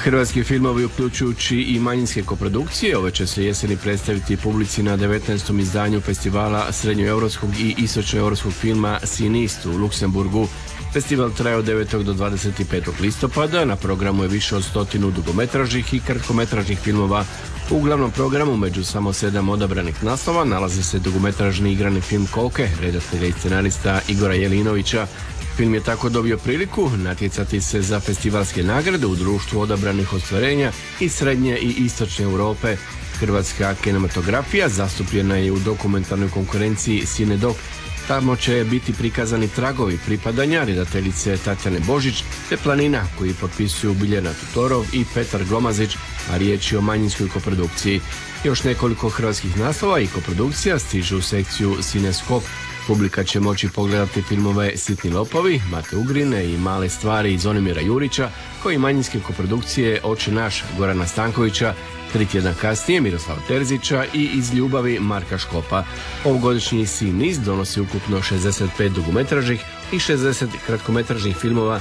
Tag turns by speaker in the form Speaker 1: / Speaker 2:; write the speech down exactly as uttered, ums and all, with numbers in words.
Speaker 1: Hrvatski filmovi, uključujući i manjinske koprodukcije, ove će se jeseni predstaviti publici na devetnaestom izdanju festivala srednjoeuropskog i istočnoeuropskog filma Cinist u Luksemburgu. Festival traje od devetog do dvadeset petog listopada. Na programu je više od stotinu dugometražnih i kratkometražnih filmova. U glavnom programu među samo sedam odabranih naslova nalazi se dugometražni igrani film Koke, redatelja i scenarista Igora Jelinovića. Film je tako dobio priliku natjecati se za festivalske nagrade u društvu odabranih ostvarenja iz srednje i istočne Europe. Hrvatska kinematografija zastupljena je u dokumentarnoj konkurenciji Cinedok. Tamo će biti prikazani tragovi pripadanja redateljice Tatjane Božić te Planina, koji potpisuju Biljana Tutorov i Petar Glomazić, a riječ je o manjinskoj koprodukciji. Još nekoliko hrvatskih naslova i koprodukcija stižu u sekciju Cineskop. Publika će moći pogledati filmove Sitni lopovi, Mate Ugrine i Male stvari Zvonimira Jurića, koji manjinske koprodukcije Oče naš Gorana Stankovića, tri tjedna kasnije Miroslava Terzića i Iz ljubavi Marka Škopa. Ovogodišnji Cinist donosi ukupno šezdeset pet dugometražnih i šezdeset kratkometražnih filmova